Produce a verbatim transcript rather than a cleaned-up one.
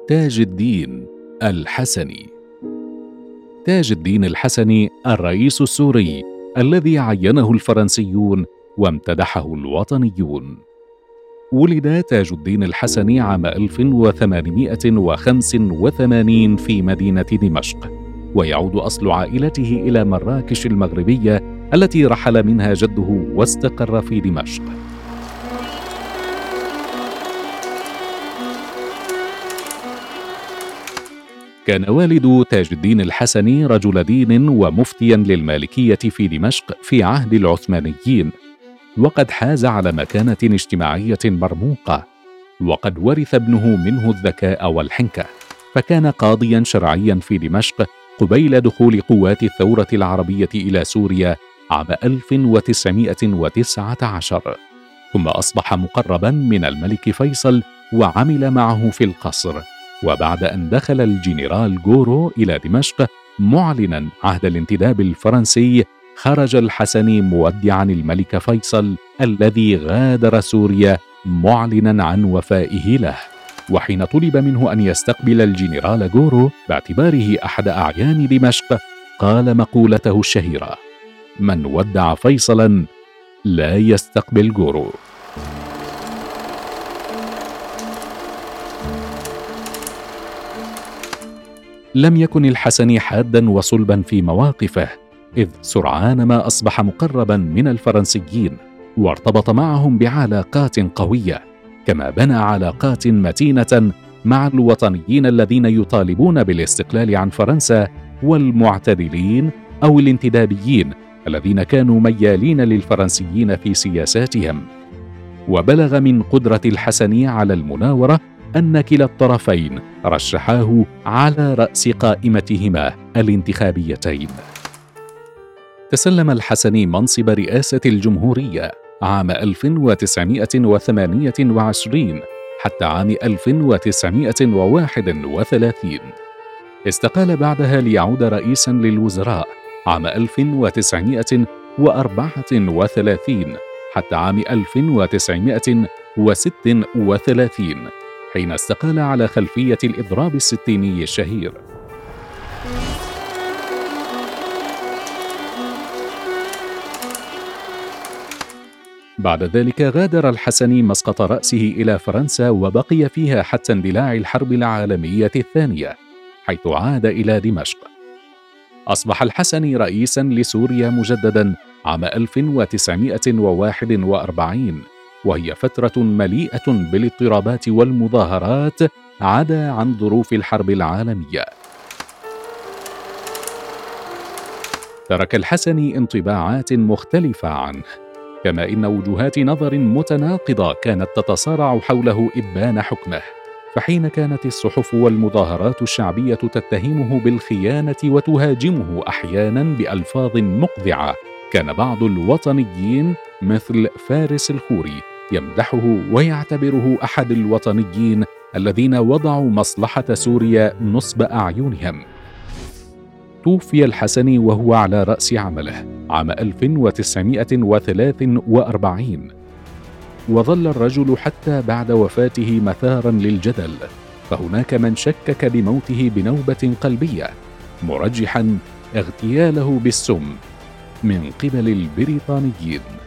تاج الدين الحسني. تاج الدين الحسني الرئيس السوري الذي عينه الفرنسيون وامتدحه الوطنيون. ولد تاج الدين الحسني عام ألف وثمانمائة وخمسة وثمانين في مدينة دمشق، ويعود أصل عائلته إلى مراكش المغربية التي رحل منها جده واستقر في دمشق. كان والد تاج الدين الحسني رجل دين ومفتيا للمالكية في دمشق في عهد العثمانيين، وقد حاز على مكانة اجتماعية مرموقة، وقد ورث ابنه منه الذكاء والحنكة، فكان قاضيا شرعيا في دمشق قبيل دخول قوات الثورة العربية إلى سوريا عام ألف وتسعمائة وتسعة عشر، ثم أصبح مقربا من الملك فيصل وعمل معه في القصر. وبعد أن دخل الجنرال غورو إلى دمشق معلنا عهد الانتداب الفرنسي، خرج الحسني مودعا الملك فيصل الذي غادر سوريا معلنا عن وفائه له. وحين طلب منه أن يستقبل الجنرال غورو باعتباره أحد أعيان دمشق، قال مقولته الشهيرة: من ودع فيصلا لا يستقبل غورو. لم يكن الحسني حادا وصلبا في مواقفه، إذ سرعان ما أصبح مقربا من الفرنسيين وارتبط معهم بعلاقات قوية، كما بنى علاقات متينة مع الوطنيين الذين يطالبون بالاستقلال عن فرنسا، والمعتدلين أو الانتدابيين الذين كانوا ميالين للفرنسيين في سياساتهم. وبلغ من قدرة الحسني على المناورة أن كلا الطرفين رشحاه على رأس قائمتهما الانتخابيتين. تسلم الحسني منصب رئاسة الجمهورية عام ألف وتسعمائة وثمانية وعشرين حتى عام ألف وتسعمائة وواحد وثلاثين. استقال بعدها ليعود رئيسا للوزراء عام ألف وتسعمائة وأربعة وثلاثين حتى عام ألف وتسعمائة وستة وثلاثين، حين استقال على خلفية الإضراب الستيني الشهير. بعد ذلك غادر الحسني مسقط رأسه إلى فرنسا، وبقي فيها حتى اندلاع الحرب العالمية الثانية، حيث عاد إلى دمشق. أصبح الحسني رئيسا لسوريا مجددا عام ألف وتسعمائة وواحد وأربعين، وهي فترة مليئة بالاضطرابات والمظاهرات عدا عن ظروف الحرب العالمية. ترك الحسني انطباعات مختلفة عنه، كما إن وجهات نظر متناقضة كانت تتصارع حوله إبان حكمه. فحين كانت الصحف والمظاهرات الشعبية تتهمه بالخيانة وتهاجمه أحيانا بألفاظ مقذعة، كان بعض الوطنيين مثل فارس الخوري يمدحه ويعتبره أحد الوطنيين الذين وضعوا مصلحة سوريا نصب أعينهم. توفي الحسني وهو على رأس عمله عام ألف وتسعمائة وثلاثة وأربعين، وظل الرجل حتى بعد وفاته مثارا للجدل، فهناك من شكك بموته بنوبة قلبية، مرجحا اغتياله بالسم من قبل البريطانيين.